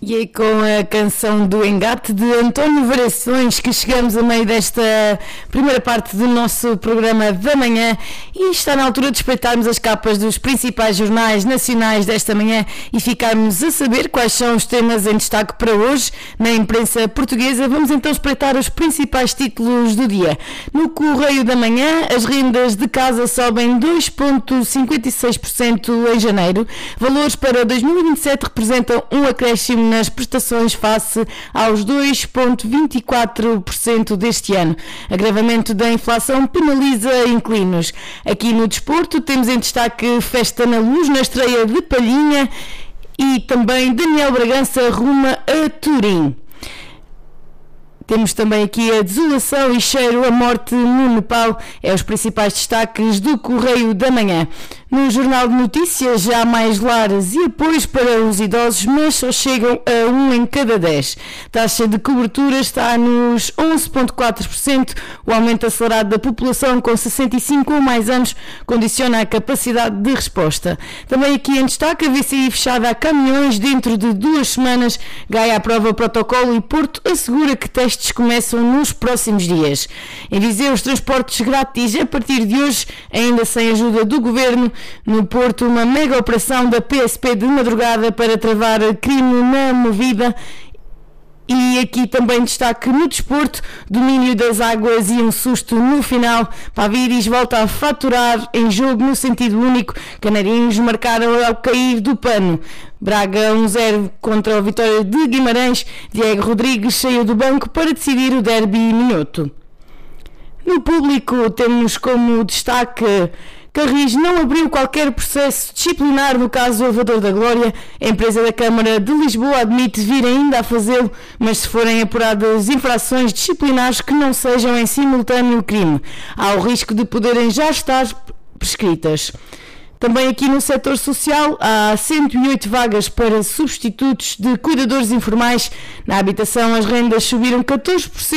E aí com a canção do Engate de António Variações que chegamos a meio desta primeira parte do nosso programa da manhã e está na altura de espreitarmos as capas dos principais jornais nacionais desta manhã e ficarmos a saber quais são os temas em destaque para hoje na imprensa portuguesa. Vamos então espreitar os principais títulos do dia. No Correio da Manhã, as rendas de casa sobem 2,56% em janeiro. Valores para 2027 representam um acréscimo nas prestações face aos 2,24% deste ano. Agravamento da inflação penaliza inquilinos. Aqui no desporto temos em destaque Festa na Luz na estreia de Palhinha e também Daniel Bragança ruma a Turim. Temos também aqui a desolação e cheiro a morte no Nepal, é os principais destaques do Correio da Manhã. No Jornal de Notícias já há mais lares e apoios para os idosos, mas só chegam a 1 em cada 10. Taxa de cobertura está nos 11,4%. O aumento acelerado da população com 65 ou mais anos condiciona a capacidade de resposta. Também aqui em destaque a VCI fechada a caminhões dentro de 2 semanas. Gaia aprova o protocolo e Porto assegura que testes começam nos próximos dias. Em Viseu, os transportes grátis a partir de hoje, ainda sem ajuda do Governo. No Porto, uma mega operação da PSP de madrugada para travar crime na Movida. E aqui também destaque no desporto, domínio das águas e um susto no final. Paviris volta a faturar em jogo no sentido único. Canarinhos marcaram ao cair do pano. Braga 1-0 contra a Vitória de Guimarães. Diego Rodrigues saiu do banco para decidir o derby minhoto. No Público temos como destaque: Carris não abriu qualquer processo disciplinar no caso Elevador da Glória. A empresa da Câmara de Lisboa admite vir ainda a fazê-lo, mas se forem apuradas infrações disciplinares que não sejam em simultâneo crime, há o risco de poderem já estar prescritas. Também aqui no setor social há 108 vagas para substitutos de cuidadores informais. Na habitação as rendas subiram 14%